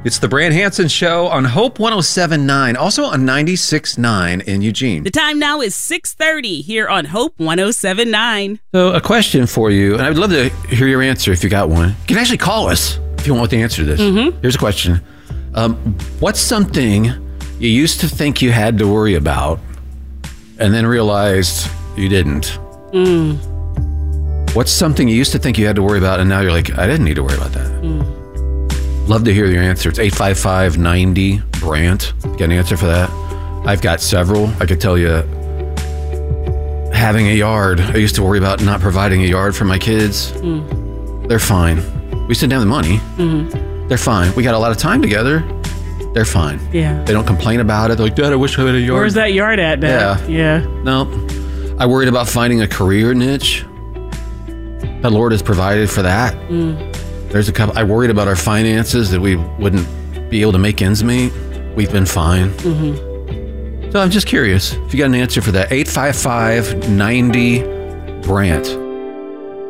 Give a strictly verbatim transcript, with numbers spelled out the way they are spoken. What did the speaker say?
It's the Brant Hansen Show on Hope one oh seven point nine, also on ninety-six point nine in Eugene. The time now is six thirty here on Hope one oh seven point nine. So a question for you, and I would love to hear your answer if you got one. You can actually call us if you want the answer to this. Mm-hmm. Here's a question. Um, what's something you used to think you had to worry about and then realized you didn't? Mm. What's something you used to think you had to worry about and now you're like, I didn't need to worry about that? Mm. Love to hear your answer. It's eight five five, ninety, Brant. Got an answer for that? I've got several. I could tell you having a yard. I used to worry about not providing a yard for my kids. Mm. They're fine. We still have the money. Mm-hmm. They're fine. We got a lot of time together. They're fine. Yeah. They don't complain about it. They're like, Dad, I wish I had a yard. Where's that yard at, Dad? Yeah. Yeah. No. I worried about finding a career niche. The Lord has provided for that. Mm. There's a couple. I worried about our finances, that we wouldn't be able to make ends meet. We've been fine. Mm-hmm. So I'm just curious if you got an answer for that. eight five five, ninety, Brant.